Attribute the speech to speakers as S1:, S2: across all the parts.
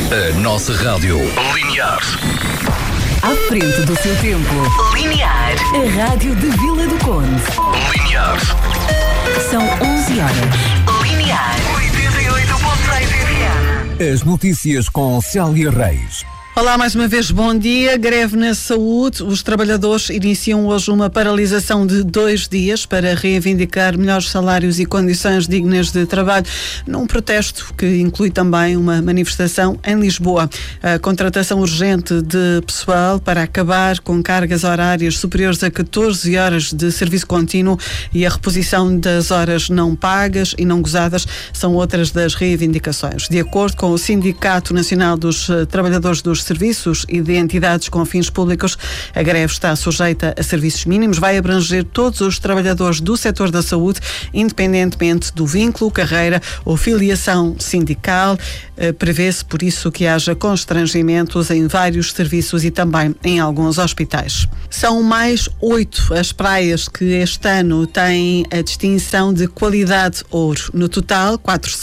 S1: A nossa rádio linear.
S2: À frente do seu tempo.
S3: Linear.
S2: A rádio de Vila do Conde.
S1: Linear.
S2: São 11 horas.
S3: Linear. 88.6 FM.
S4: As notícias com Célia Reis.
S5: Olá, mais uma vez, bom dia. Greve na saúde. Os trabalhadores iniciam hoje uma paralisação de 2 dias para reivindicar melhores salários e condições dignas de trabalho, num protesto que inclui também uma manifestação em Lisboa. A contratação urgente de pessoal para acabar com cargas horárias superiores a 14 horas de serviço contínuo e a reposição das horas não pagas e não gozadas são outras das reivindicações. De acordo com o Sindicato Nacional dos Trabalhadores dos Serviços e de Entidades com fins públicos, a greve está sujeita a serviços mínimos, vai abranger todos os trabalhadores do setor da saúde, independentemente do vínculo, carreira ou filiação sindical. Prevê-se, por isso, que haja constrangimentos em vários serviços e também em alguns hospitais. São mais 8 as praias que este ano têm a distinção de qualidade ouro. No total,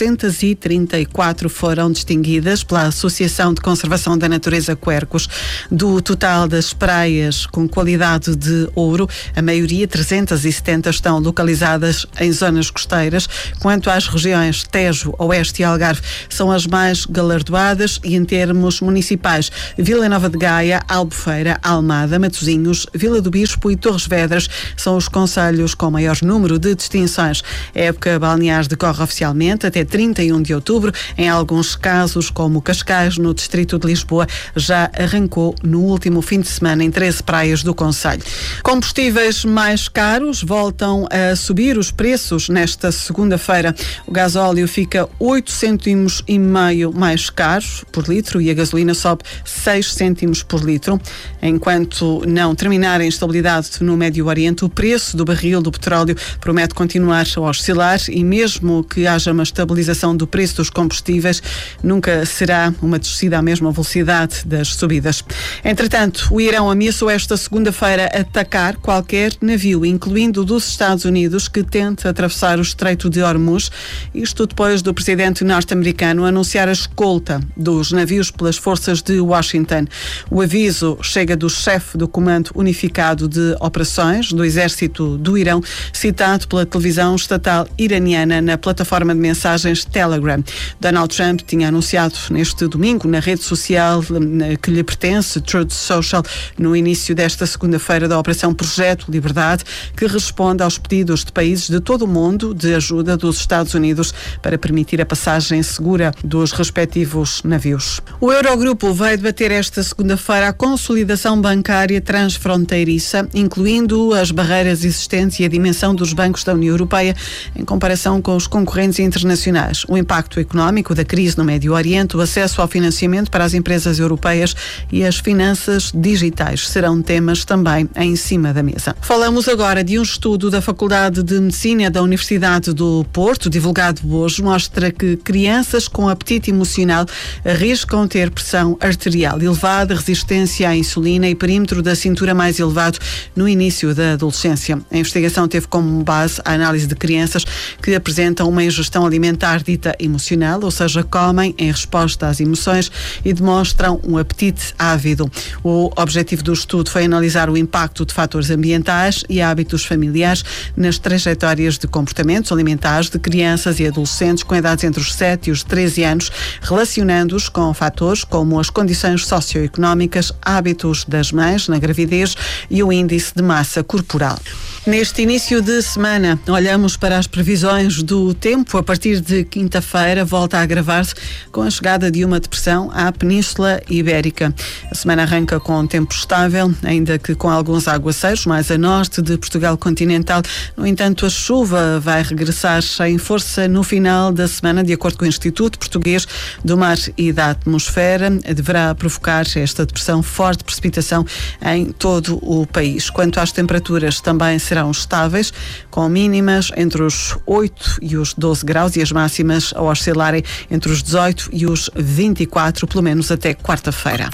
S5: 434 foram distinguidas pela Associação de Conservação da Natureza Quercus. Do total das praias com qualidade de ouro, a maioria, 370, estão localizadas em zonas costeiras. Quanto às regiões Tejo, Oeste e Algarve, são as mais galardoadas, e em termos municipais, Vila Nova de Gaia, Albufeira, Almada, Matosinhos, Vila do Bispo e Torres Vedras são os concelhos com maior número de distinções. A época balnear decorre oficialmente até 31 de outubro. Em alguns casos, como Cascais, no distrito de Lisboa, já arrancou no último fim de semana em 13 praias do concelho. Combustíveis mais caros voltam a subir os preços nesta segunda-feira. O gasóleo fica 8 cêntimos e meio mais caro por litro e a gasolina sobe 6 cêntimos por litro. Enquanto não terminar a instabilidade no Médio Oriente, o preço do barril do petróleo promete continuar a oscilar, e mesmo que haja uma estabilização do preço dos combustíveis, nunca será uma descida à mesma velocidade das subidas. Entretanto, o Irão ameaçou esta segunda-feira atacar qualquer navio, incluindo dos Estados Unidos, que tente atravessar o Estreito de Hormuz. Isto depois do presidente norte-americano anunciar a escolta dos navios pelas forças de Washington. O aviso chega do chefe do Comando Unificado de Operações do Exército do Irão, citado pela televisão estatal iraniana na plataforma de mensagens Telegram. Donald Trump tinha anunciado neste domingo na rede social que lhe pertence, Truth Social, no início desta segunda-feira, da Operação Projeto Liberdade, que responde aos pedidos de países de todo o mundo de ajuda dos Estados Unidos para permitir a passagem segura dos respectivos navios. O Eurogrupo vai debater esta segunda-feira a consolidação bancária transfronteiriça, incluindo as barreiras existentes e a dimensão dos bancos da União Europeia em comparação com os concorrentes internacionais, o impacto económico da crise no Médio Oriente, o acesso ao financiamento para as empresas europeias e as finanças digitais serão temas também em cima da mesa. Falamos agora de um estudo da Faculdade de Medicina da Universidade do Porto, divulgado hoje, mostra que crianças com apetite emocional arriscam ter pressão arterial elevada, resistência à insulina e perímetro da cintura mais elevado no início da adolescência. A investigação teve como base a análise de crianças que apresentam uma ingestão alimentar dita emocional, ou seja, comem em resposta às emoções e demonstram um apetite ávido. O objetivo do estudo foi analisar o impacto de fatores ambientais e hábitos familiares nas trajetórias de comportamentos alimentares de crianças e adolescentes com idades entre os 7 e os 13 anos, relacionando-os com fatores como as condições socioeconómicas, hábitos das mães na gravidez e o índice de massa corporal. Neste início de semana, olhamos para as previsões do tempo. A partir de quinta-feira, volta a agravar-se com a chegada de uma depressão à Península Ibérica. A semana arranca com um tempo estável, ainda que com alguns aguaceiros, mais a norte de Portugal continental. No entanto, a chuva vai regressar em força no final da semana, de acordo com o Instituto Português do Mar e da Atmosfera. Deverá provocar esta depressão forte precipitação em todo o país. Quanto às temperaturas, também serão estáveis, com mínimas entre os 8 e os 12 graus e as máximas a oscilarem entre os 18 e os 24, pelo menos até quarta-feira.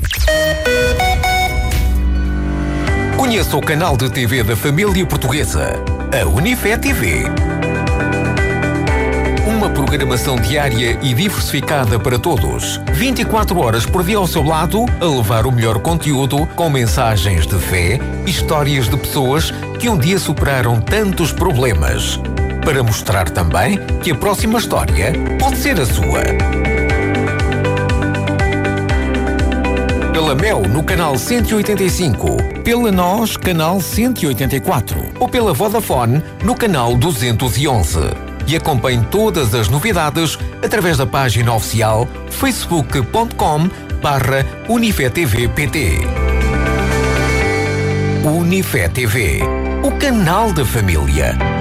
S4: Conheça o canal de TV da família portuguesa, a Unifé TV. Uma programação diária e diversificada para todos. 24 horas por dia ao seu lado, a levar o melhor conteúdo com mensagens de fé e histórias de pessoas que um dia superaram tantos problemas. Para mostrar também que a próxima história pode ser a sua. Pela Mel no canal 185, pela Nós canal 184 ou pela Vodafone no canal 211. E acompanhe todas as novidades através da página oficial facebook.com/UnifeTVPT. Unifé TV, o canal da família.